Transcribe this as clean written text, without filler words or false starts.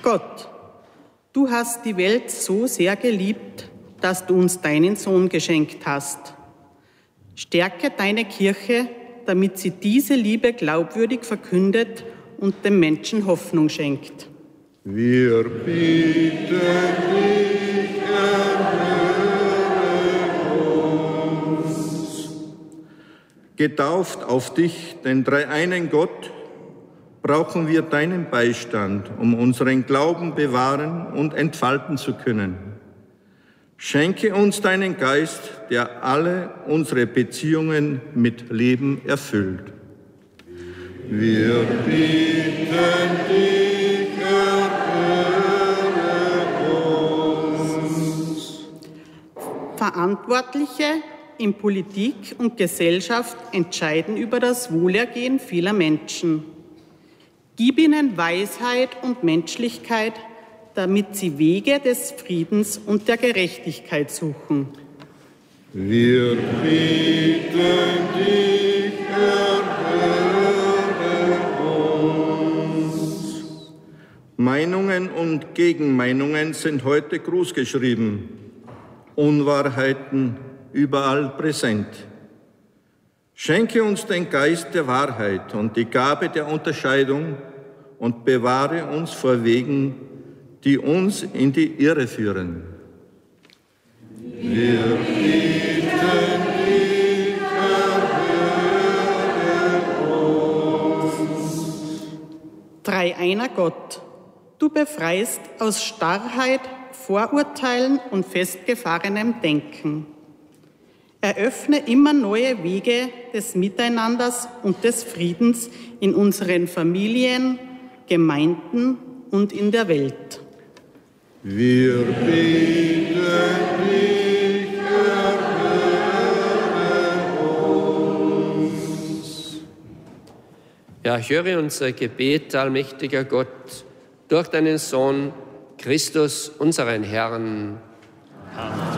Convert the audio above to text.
Gott, du hast die Welt so sehr geliebt, dass du uns deinen Sohn geschenkt hast. Stärke deine Kirche, damit sie diese Liebe glaubwürdig verkündet und dem Menschen Hoffnung schenkt. Wir bitten dich, erhöre uns. Getauft auf dich, den dreieinen Gott, brauchen wir deinen Beistand, um unseren Glauben bewahren und entfalten zu können. Schenke uns deinen Geist, der alle unsere Beziehungen mit Leben erfüllt. Wir bitten dich, erhöre uns. Verantwortliche in Politik und Gesellschaft entscheiden über das Wohlergehen vieler Menschen. Gib ihnen Weisheit und Menschlichkeit, damit sie Wege des Friedens und der Gerechtigkeit suchen. Wir bitten dich, erhöre uns. Meinungen und Gegenmeinungen sind heute großgeschrieben, Unwahrheiten überall präsent. Schenke uns den Geist der Wahrheit und die Gabe der Unterscheidung und bewahre uns vor Wegen, die uns in die Irre führen. Wir bitten dich, erhöre uns. Dreieiner Gott, du befreist aus Starrheit, Vorurteilen und festgefahrenem Denken. Eröffne immer neue Wege des Miteinanders und des Friedens in unseren Familien, Gemeinden und in der Welt. Wir bitten dich, erhöre uns. Ja, höre unser Gebet, allmächtiger Gott, durch deinen Sohn Christus, unseren Herrn. Amen.